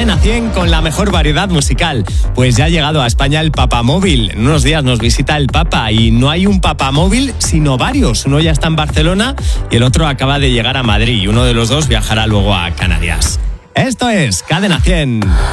Cadena 100 con la mejor variedad musical. Pues ya ha llegado a España el Papamóvil. En unos días nos visita el Papa y no hay un Papamóvil, sino varios. Uno ya está en Barcelona y el otro acaba de llegar a Madrid. Y uno de los dos viajará luego a Canarias. Esto es Cadena 100.